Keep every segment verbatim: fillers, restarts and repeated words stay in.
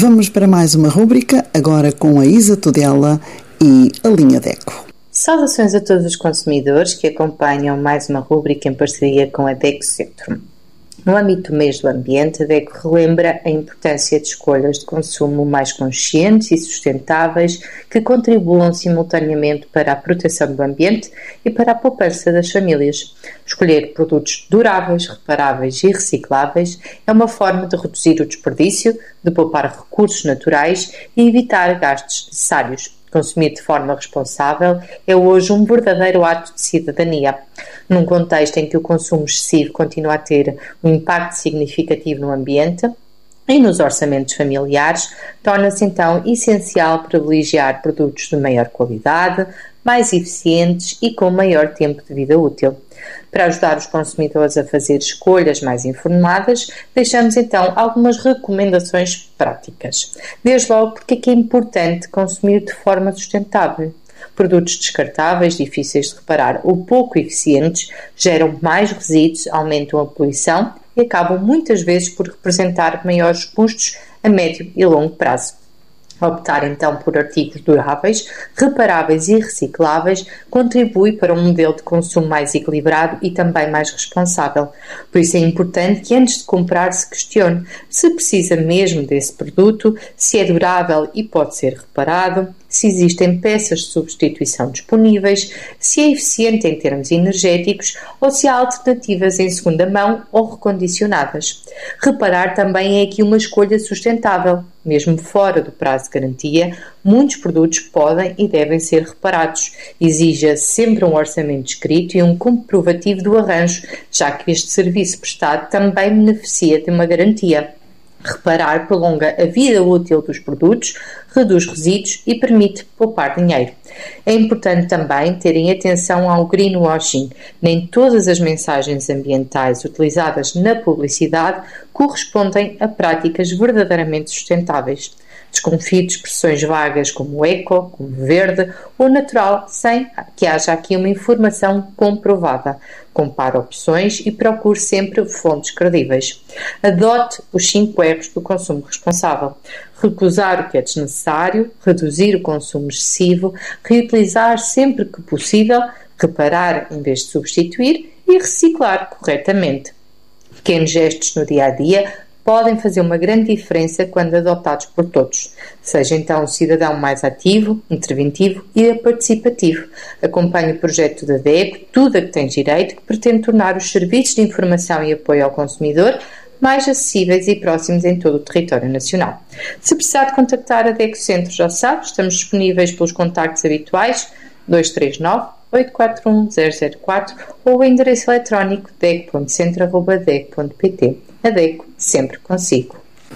Vamos para mais uma rúbrica, agora com a Isa Tudela e a linha DECO. Saudações a todos os consumidores que acompanham mais uma rúbrica em parceria com a DECO Centro. No âmbito do mês do ambiente, a DECO relembra a importância de escolhas de consumo mais conscientes e sustentáveis que contribuam simultaneamente para a proteção do ambiente e para a poupança das famílias. Escolher produtos duráveis, reparáveis e recicláveis é uma forma de reduzir o desperdício, de poupar recursos naturais e evitar gastos necessários. Consumir de forma responsável é hoje um verdadeiro ato de cidadania. Num contexto em que o consumo excessivo continua a ter um impacto significativo no ambiente e nos orçamentos familiares, torna-se então essencial privilegiar produtos de maior qualidade, mais eficientes e com maior tempo de vida útil. Para ajudar os consumidores a fazer escolhas mais informadas, deixamos então algumas recomendações práticas. Desde logo, porque é que é importante consumir de forma sustentável. Produtos descartáveis, difíceis de reparar ou pouco eficientes geram mais resíduos, aumentam a poluição e acabam muitas vezes por representar maiores custos a médio e longo prazo. Optar então por artigos duráveis, reparáveis e recicláveis contribui para um modelo de consumo mais equilibrado e também mais responsável. Por isso é importante que antes de comprar se questione se precisa mesmo desse produto, se é durável e pode ser reparado, se existem peças de substituição disponíveis, se é eficiente em termos energéticos ou se há alternativas em segunda mão ou recondicionadas. Reparar também é aqui uma escolha sustentável. Mesmo fora do prazo de garantia, muitos produtos podem e devem ser reparados. Exija sempre um orçamento escrito e um comprovativo do arranjo, já que este serviço prestado também beneficia de uma garantia. Reparar prolonga a vida útil dos produtos, reduz resíduos e permite poupar dinheiro. É importante também terem atenção ao greenwashing. Nem todas as mensagens ambientais utilizadas na publicidade correspondem a práticas verdadeiramente sustentáveis. Desconfie de expressões vagas como eco, como verde ou natural, sem que haja aqui uma informação comprovada. Compare opções e procure sempre fontes credíveis. Adote os cinco R's do consumo responsável. Recusar o que é desnecessário, reduzir o consumo excessivo, reutilizar sempre que possível, reparar em vez de substituir e reciclar corretamente. Pequenos gestos no dia-a-dia podem fazer uma grande diferença quando adotados por todos. Seja então um cidadão mais ativo, interventivo e participativo. Acompanhe o projeto da DECO, Tudo a que Tens Direito, que pretende tornar os serviços de informação e apoio ao consumidor mais acessíveis e próximos em todo o território nacional. Se precisar de contactar a DECO Centro, já sabe, estamos disponíveis pelos contactos habituais dois três nove, oito quatro um, zero zero quatro ou o endereço eletrónico deco ponto centro arroba deco ponto pt. A DECO, sempre consigo.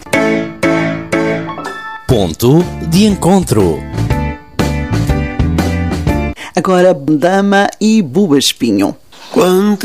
Ponto de encontro. Agora, Dama e Buba Espinho. Quanta